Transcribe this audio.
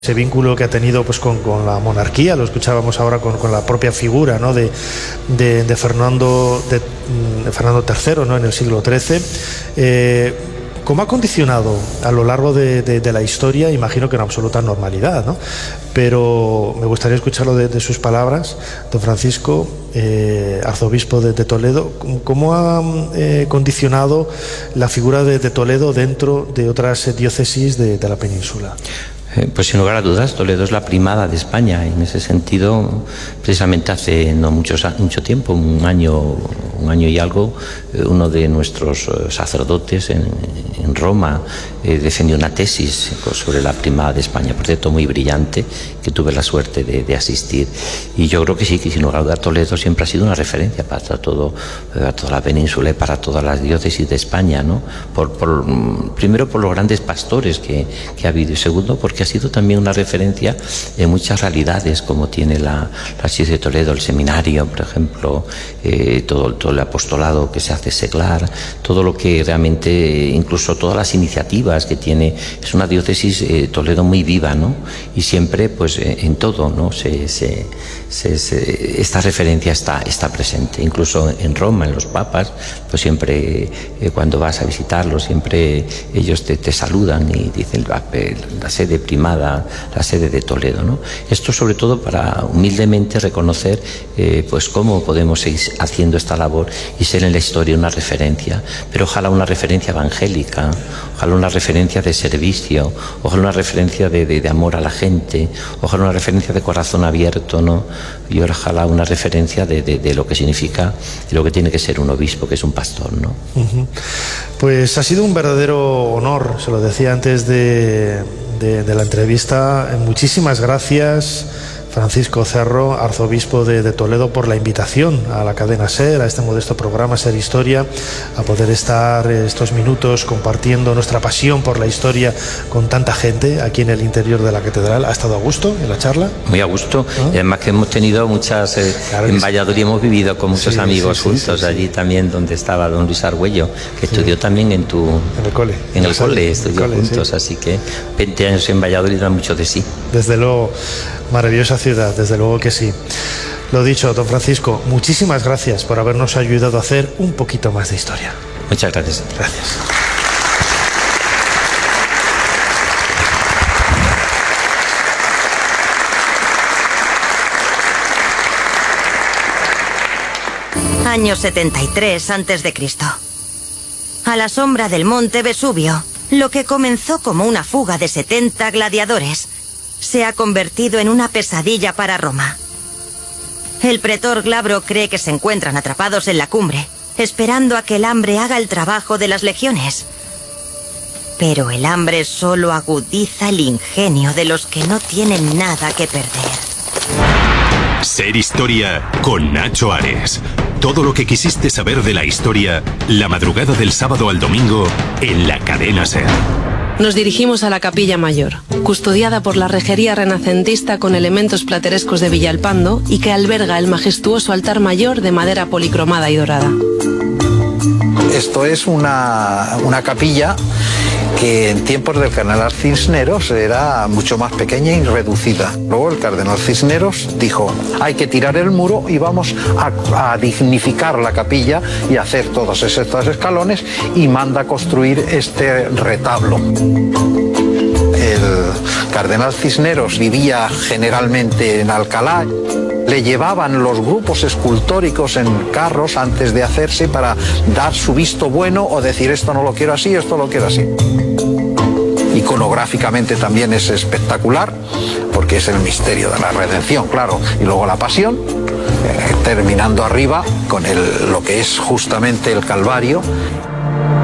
ese vínculo que ha tenido pues con la monarquía, lo escuchábamos ahora con la propia figura, ¿no?, de Fernando III, ¿no?, en el siglo XIII. ¿Cómo ha condicionado a lo largo de la historia? Imagino que en absoluta normalidad, ¿no? Pero me gustaría escucharlo de sus palabras, don Francisco, arzobispo de Toledo. ¿Cómo ha condicionado la figura de Toledo dentro de otras diócesis de la península? Pues sin lugar a dudas, Toledo es la primada de España. Y en ese sentido, precisamente hace no mucho tiempo, un año y algo, uno de nuestros sacerdotes en Roma defendió una tesis sobre la primada de España, por cierto muy brillante, que tuve la suerte de asistir. Y yo creo que sí, que sin lugar a dudas Toledo siempre ha sido una referencia para toda la península y para todas las diócesis de España, ¿no? Primero por los grandes pastores que ha habido, y segundo porque ha sido también una referencia en muchas realidades, como tiene la Archidiócesis de Toledo, el seminario, por ejemplo, todo el apostolado que se hace seglar, todo lo que realmente, incluso todas las iniciativas que tiene. Es una diócesis Toledo muy viva, ¿no? Y siempre, pues en todo, ¿no?, esta referencia está presente. Incluso en Roma, en los papas, pues siempre cuando vas a visitarlos, siempre ellos te saludan y dicen la sede primada, la sede de Toledo, ¿no? Esto sobre todo para humildemente reconocer pues cómo podemos seguir haciendo esta labor y ser en la historia una referencia, pero ojalá una referencia evangélica, ojalá una referencia de servicio, ojalá una referencia de amor a la gente, ojalá una referencia de corazón abierto, ¿no? Y ojalá una referencia de lo que significa y lo que tiene que ser un obispo, que es un pastor, ¿no? Pues ha sido un verdadero honor, se lo decía antes de la entrevista. Muchísimas gracias, Francisco Cerro, arzobispo de Toledo, por la invitación a la cadena SER, a este modesto programa SER Historia, a poder estar estos minutos compartiendo nuestra pasión por la historia con tanta gente aquí en el interior de la catedral. ¿Ha estado a gusto en la charla? Muy a gusto, ¿no? Y además que hemos tenido muchas, claro, en Valladolid hemos vivido con muchos amigos juntos, allí también donde estaba don Luis Argüello, que estudió también en el cole. En el cole estudió juntos, así que 20 años en Valladolid dan mucho de sí. Desde luego, maravillosa ciudad, desde luego que sí. Lo dicho, don Francisco, muchísimas gracias por habernos ayudado a hacer un poquito más de historia. Muchas gracias. Gracias. Año 73 a.C. A la sombra del monte Vesubio, lo que comenzó como una fuga de 70 gladiadores se ha convertido en una pesadilla para Roma. El pretor Glabro cree que se encuentran atrapados en la cumbre, esperando a que el hambre haga el trabajo de las legiones. Pero el hambre solo agudiza el ingenio de los que no tienen nada que perder. SER Historia con Nacho Ares. Todo lo que quisiste saber de la historia, la madrugada del sábado al domingo, en la cadena SER. Nos dirigimos a la Capilla Mayor, custodiada por la rejería renacentista con elementos platerescos de Villalpando y que alberga el majestuoso altar mayor de madera policromada y dorada. Esto es una capilla que en tiempos del cardenal Cisneros era mucho más pequeña y reducida. Luego el cardenal Cisneros dijo, hay que tirar el muro y vamos a dignificar la capilla y hacer todos estos escalones, y manda construir este retablo. El cardenal Cisneros vivía generalmente en Alcalá. Le llevaban los grupos escultóricos en carros antes de hacerse para dar su visto bueno o decir esto no lo quiero así, esto lo quiero así. Iconográficamente también es espectacular porque es el misterio de la redención, claro, y luego la pasión, terminando arriba con lo que es justamente el Calvario.